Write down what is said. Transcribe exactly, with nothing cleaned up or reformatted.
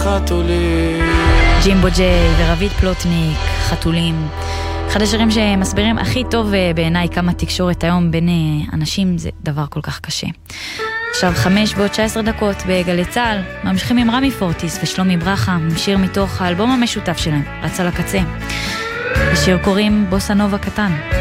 חתולים. ג'ימבו ג'יי ורבית פלוטניק, חתולים. אחד השירים שמסבירים הכי טוב בעיניי כמה תקשורת היום בין אנשים זה דבר כל כך קשה. עכשיו חמש ועוד תשע עשרה דקות בגלי צהל, ממשיכים עם רמי פורטיס ושלומי ברכה, שיר מתוך האלבום המשותף שלהם, רץ על הקצה. השיר קוראים בוסה נובה קטן.